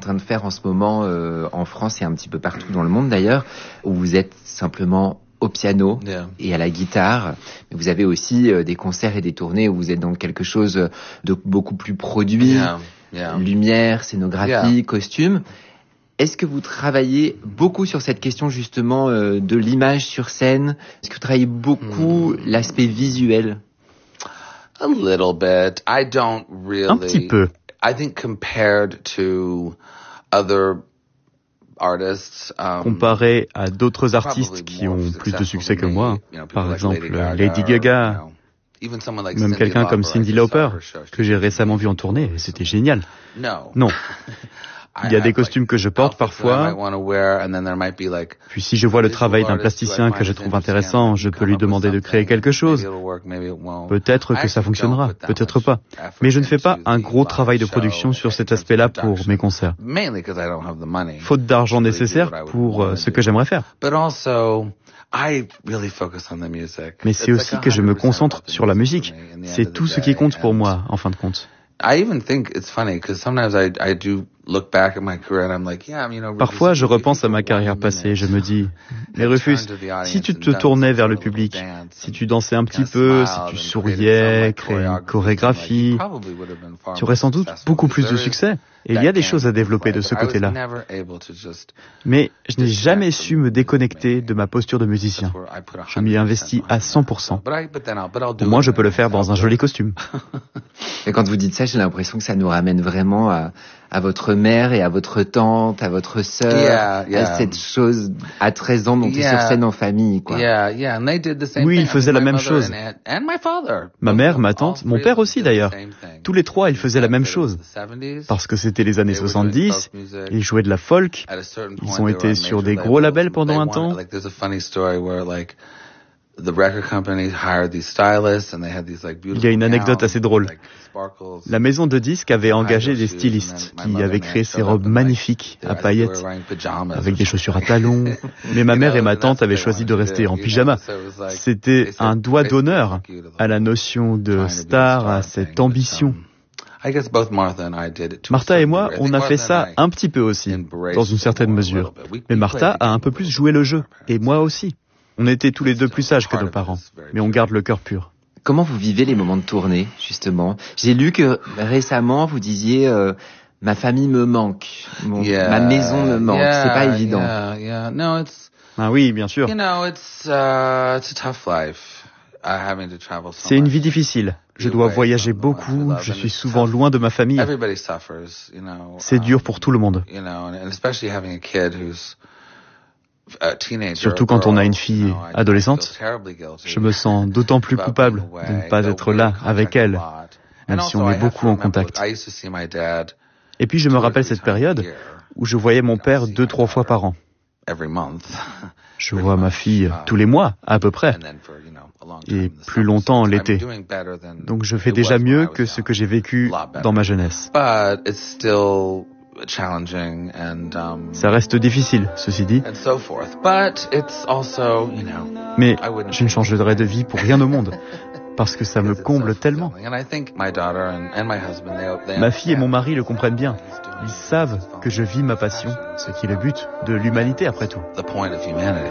train de faire en ce moment en France et un petit peu partout dans le monde d'ailleurs, où vous êtes simplement au piano et à la guitare. Mais vous avez aussi des concerts et des tournées où vous êtes dans quelque chose de beaucoup plus produit, lumière, scénographie, costume. Est-ce que vous travaillez beaucoup sur cette question justement de l'image sur scène? Est-ce que vous travaillez beaucoup l'aspect visuel? A little bit. I don't really. Un petit peu. I think compared to other artists, Comparé à d'autres artistes qui ont plus de succès que moi, par exemple Lady Gaga, même quelqu'un comme Cyndi Lauper, que j'ai récemment vu en tournée, et c'était génial. Non. Il y a des costumes que je porte parfois, puis si je vois le travail d'un plasticien que je trouve intéressant, je peux lui demander de créer quelque chose. Peut-être que ça fonctionnera, peut-être pas. Mais je ne fais pas un gros travail de production sur cet aspect-là pour mes concerts. Faute d'argent nécessaire pour ce que j'aimerais faire. Mais c'est aussi que je me concentre sur la musique. C'est tout ce qui compte pour moi, en fin de compte. Parfois, je repense à ma carrière passée et je me dis, mais Rufus, si tu te tournais vers le public, si tu dansais un petit peu, si tu souriais, créais une chorégraphie, tu aurais sans doute beaucoup plus de succès. Et il y a des choses à développer de ce côté-là. Mais je n'ai jamais su me déconnecter de ma posture de musicien. Je m'y investis à 100%. Au moins, je peux le faire dans un joli costume. Et quand vous dites ça, j'ai l'impression que ça nous ramène vraiment à votre mère et à votre tante, à votre sœur, à cette chose à 13 ans montée sur scène en famille, quoi. Oui, ils faisaient la même chose. Ma mère, ma tante, mon père aussi d'ailleurs. Tous les trois, ils faisaient la même chose. Parce que c'était les années 70, ils jouaient de la folk, ils ont été sur des gros labels pendant un temps. Il y a une anecdote assez drôle. La maison de disques avait engagé des stylistes qui avaient créé ces robes magnifiques à paillettes, avec des chaussures à talons. Mais ma mère et ma tante avaient choisi de rester en pyjama. C'était un doigt d'honneur à la notion de star, à cette ambition. Martha et moi, on a fait ça un petit peu aussi, dans une certaine mesure. Mais Martha a un peu plus joué le jeu, et moi aussi. On était tous les deux plus sages que nos parents, mais on garde le cœur pur. Comment vous vivez les moments de tournée, justement? J'ai lu que récemment, vous disiez ma famille me manque, ma maison me manque. C'est pas évident. Ah oui, bien sûr. C'est une vie difficile. Je dois voyager beaucoup, je suis souvent loin de ma famille. C'est dur pour tout le monde. Surtout quand on a une fille adolescente, je me sens d'autant plus coupable de ne pas être là avec elle, même si on est beaucoup en contact. Et puis je me rappelle cette période où je voyais mon père 2-3 fois par an. Je vois ma fille tous les mois, à peu près, et plus longtemps l'été. Donc je fais déjà mieux que ce que j'ai vécu dans ma jeunesse. Ça reste difficile, ceci dit. Mais je ne changerai de vie pour rien au monde, parce que ça me comble tellement. Ma fille et mon mari le comprennent bien. Ils savent que je vis ma passion, ce qui est le but de l'humanité après tout.